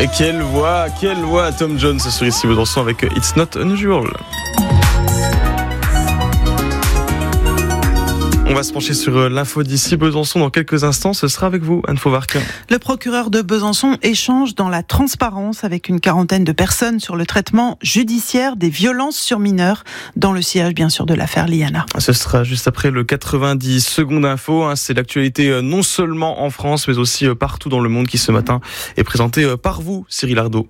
Et quelle voix Tom Jones sur Ici Besançon avec It's Not Unusual. On va se pencher sur l'info d'ici Besançon dans quelques instants. Ce sera avec vous, Anne Fauvarquin. Le procureur de Besançon échange dans la transparence avec une quarantaine de personnes sur le traitement judiciaire des violences sur mineurs dans le sillage, bien sûr, de l'affaire Liana. Ce sera juste après le 90 secondes info. C'est l'actualité non seulement en France, mais aussi partout dans le monde qui ce matin est présentée par vous, Cyril Ardo.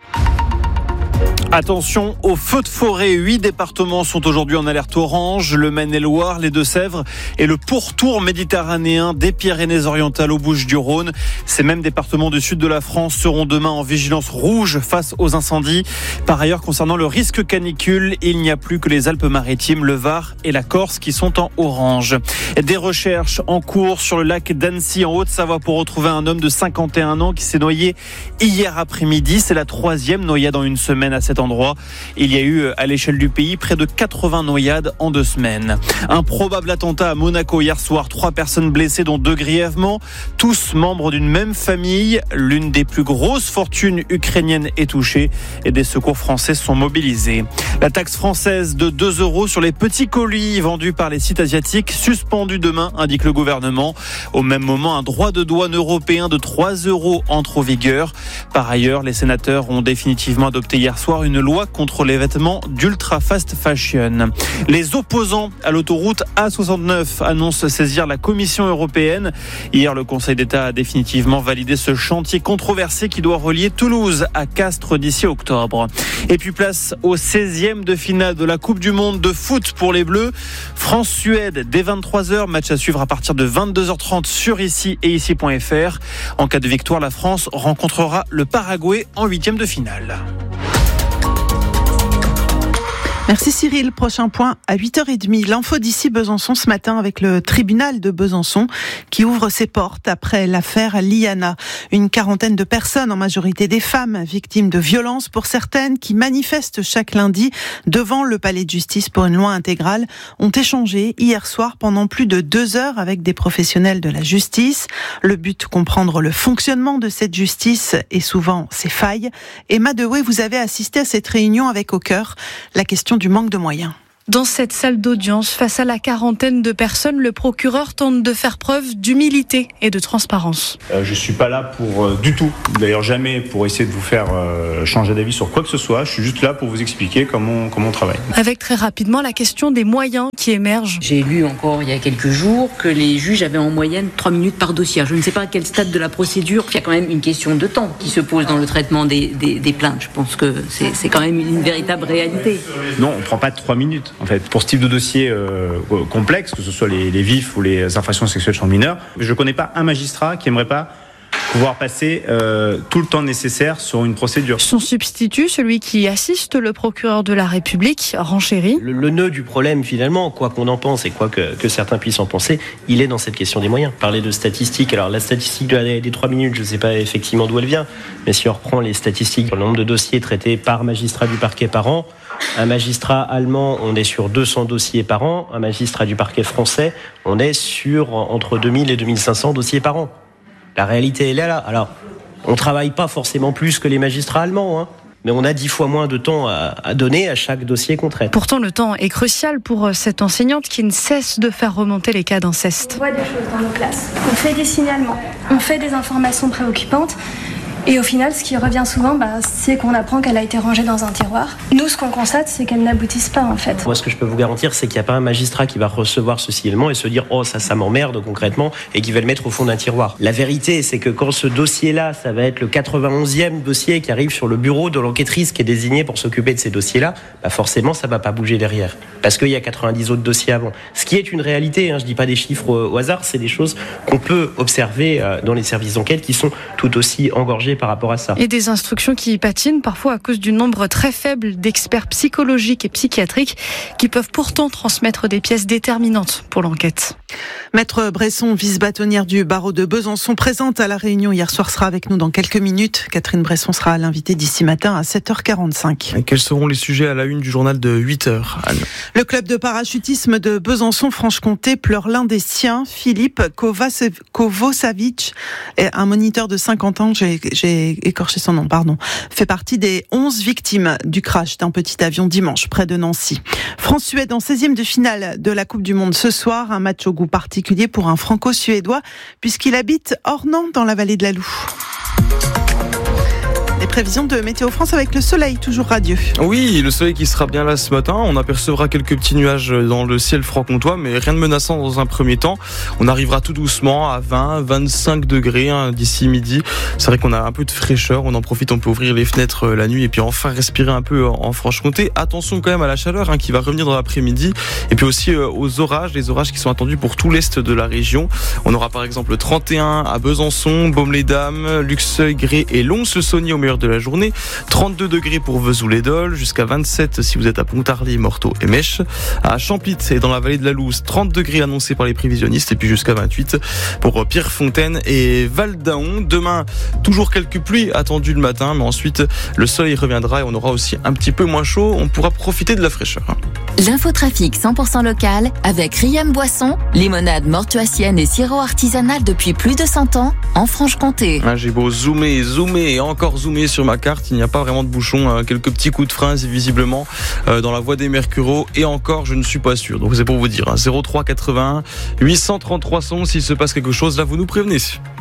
Attention aux feux de forêt. 8 départements sont aujourd'hui en alerte orange. Le Maine-et-Loire, les Deux-Sèvres et le pourtour méditerranéen des Pyrénées-Orientales aux Bouches-du-Rhône. Ces mêmes départements du sud de la France seront demain en vigilance rouge face aux incendies. Par ailleurs, concernant le risque canicule, il n'y a plus que les Alpes-Maritimes, le Var et la Corse qui sont en orange. Des recherches en cours sur le lac d'Annecy en Haute-Savoie pour retrouver un homme de 51 ans qui s'est noyé hier après-midi. C'est la 3e noyade en une semaine à cet endroit. Il y a eu à l'échelle du pays près de 80 noyades en 2 semaines. Un probable attentat à Monaco hier soir. 3 personnes blessées dont 2 grièvement. Tous membres d'une même famille. L'une des plus grosses fortunes ukrainiennes est touchée et des secours français sont mobilisés. La taxe française de 2 € sur les petits colis vendus par les sites asiatiques suspendue demain, indique le gouvernement. Au même moment, un droit de douane européen de 3 € entre en vigueur. Par ailleurs, les sénateurs ont définitivement adopté hier soir une loi contre les vêtements d'ultra fast fashion. Les opposants à l'autoroute A69 annoncent saisir la Commission européenne. Hier, le Conseil d'État a définitivement validé ce chantier controversé qui doit relier Toulouse à Castres d'ici octobre. Et puis place au 16e de finale de la Coupe du Monde de foot pour les Bleus. France-Suède dès 23h, match à suivre à partir de 22h30 sur ici et ici.fr. En cas de victoire, la France rencontrera le Paraguay en 8e de finale. Merci Cyril. Prochain point à 8h30. L'info d'ici Besançon ce matin avec le tribunal de Besançon qui ouvre ses portes après l'affaire Liana. Une quarantaine de personnes, en majorité des femmes, victimes de violences pour certaines, qui manifestent chaque lundi devant le palais de justice pour une loi intégrale, ont échangé hier soir pendant plus de 2 heures avec des professionnels de la justice. Le but, comprendre le fonctionnement de cette justice et souvent ses failles. Emma Dewey, vous avez assisté à cette réunion avec au cœur la question du manque de moyens. Dans cette salle d'audience, face à la quarantaine de personnes, le procureur tente de faire preuve d'humilité et de transparence. Je suis pas là pour du tout, d'ailleurs jamais pour essayer de vous faire changer d'avis sur quoi que ce soit. Je suis juste là pour vous expliquer comment on travaille. Avec très rapidement la question des moyens qui émergent. J'ai lu encore il y a quelques jours que les juges avaient en moyenne 3 minutes par dossier. Je ne sais pas à quel stade de la procédure. Il y a quand même une question de temps qui se pose dans le traitement des plaintes. Je pense que c'est quand même une véritable réalité. Non, on ne prend pas 3 minutes. En fait, pour ce type de dossier complexe, que ce soit les vifs ou les infractions sexuelles sur mineurs, je ne connais pas un magistrat qui n'aimerait pas pouvoir passer tout le temps nécessaire sur une procédure. Son substitut, celui qui assiste le procureur de la République, renchérit. Le nœud du problème, finalement, quoi qu'on en pense et quoi que certains puissent en penser, il est dans cette question des moyens. Parler de statistiques, alors la statistique des 3 minutes, je ne sais pas effectivement d'où elle vient, mais si on reprend les statistiques sur le nombre de dossiers traités par magistrat du parquet par an, un magistrat allemand, on est sur 200 dossiers par an. Un magistrat du parquet français, on est sur entre 2000 et 2500 dossiers par an. La réalité, elle est là. Alors, on ne travaille pas forcément plus que les magistrats allemands, mais on a 10 fois moins de temps à donner à chaque dossier qu'on traite. Pourtant, le temps est crucial pour cette enseignante qui ne cesse de faire remonter les cas d'inceste. On voit des choses dans nos classes. On fait des signalements, on fait des informations préoccupantes. Et au final, ce qui revient souvent, c'est qu'on apprend qu'elle a été rangée dans un tiroir. Nous, ce qu'on constate, c'est qu'elles n'aboutissent pas, en fait. Moi, ce que je peux vous garantir, c'est qu'il n'y a pas un magistrat qui va recevoir ce signalement et se dire « Oh, ça m'emmerde concrètement » et qui va le mettre au fond d'un tiroir. La vérité, c'est que quand ce dossier-là, ça va être le 91e dossier qui arrive sur le bureau de l'enquêtrice qui est désignée pour s'occuper de ces dossiers-là, forcément, ça ne va pas bouger derrière. Parce qu'il y a 90 autres dossiers avant. Ce qui est une réalité, je ne dis pas des chiffres au hasard, c'est des choses qu'on peut observer dans les services d'enquête qui sont tout aussi engorgés par rapport à ça. Et des instructions qui patinent parfois à cause du nombre très faible d'experts psychologiques et psychiatriques qui peuvent pourtant transmettre des pièces déterminantes pour l'enquête. Maître Bresson, vice-bâtonnière du barreau de Besançon, présente à la réunion hier soir, sera avec nous dans quelques minutes. Catherine Bresson sera l'invitée d'ici matin à 7h45. Et quels seront les sujets à la une du journal de 8h, Anne ? Le club de parachutisme de Besançon-Franche-Comté pleure l'un des siens, Philippe Kovacevic, un moniteur de 50 ans. J'ai j'ai écorché son nom, pardon, fait partie des 11 victimes du crash d'un petit avion dimanche près de Nancy. France-Suède en 16e de finale de la Coupe du Monde ce soir, un match au goût particulier pour un franco-suédois puisqu'il habite Ornans dans la vallée de la Loue. Les prévisions de Météo France avec le soleil toujours radieux. Oui, le soleil qui sera bien là ce matin. On apercevra quelques petits nuages dans le ciel franc-comtois, mais rien de menaçant dans un premier temps. On arrivera tout doucement à 20-25 degrés d'ici midi. C'est vrai qu'on a un peu de fraîcheur. On en profite, on peut ouvrir les fenêtres la nuit et puis enfin respirer un peu en Franche-Comté. Attention quand même à la chaleur qui va revenir dans l'après-midi. Et puis aussi aux orages, les orages qui sont attendus pour tout l'est de la région. On aura par exemple 31 à Besançon, Baume-les-Dames, Luxeuil, Gré et Lons-le-Saunier au meilleur de la journée, 32 degrés pour Vesoul-les-Dôles, jusqu'à 27 si vous êtes à Pontarlier, Morteau et Mèche. À Champit et dans la vallée de la Louse, 30 degrés annoncés par les prévisionnistes et puis jusqu'à 28 pour Pierrefontaine et Val-d'Aon. Demain, toujours quelques pluies attendues le matin, mais ensuite le soleil reviendra et on aura aussi un petit peu moins chaud. On pourra profiter de la fraîcheur. L'infotrafic 100% local avec Riam Boisson, limonade mortuacienne et sirop artisanal depuis plus de 100 ans en Franche-Comté. J'ai beau zoomer et encore zoomer sur ma carte, il n'y a pas vraiment de bouchon, quelques petits coups de frein visiblement dans la voie des Mercureaux et encore je ne suis pas sûr. Donc c'est pour vous dire 03 81 833 100 s'il se passe quelque chose là vous nous prévenez.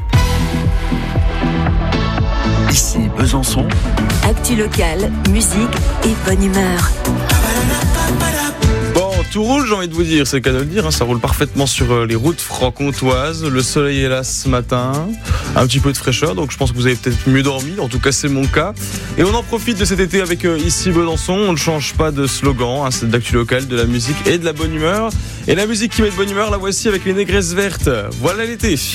Ici Besançon. Actu local, musique et bonne humeur. Bon, tout roule, j'ai envie de vous dire, c'est le cas de le dire, ça roule parfaitement sur les routes franc-comtoises. Le soleil est là ce matin, un petit peu de fraîcheur, donc je pense que vous avez peut-être mieux dormi, en tout cas c'est mon cas. Et on en profite de cet été avec ici Besançon, on ne change pas de slogan, c'est de l'actu local, de la musique et de la bonne humeur. Et la musique qui met de bonne humeur, la voici avec les Négresses Vertes. Voilà l'été.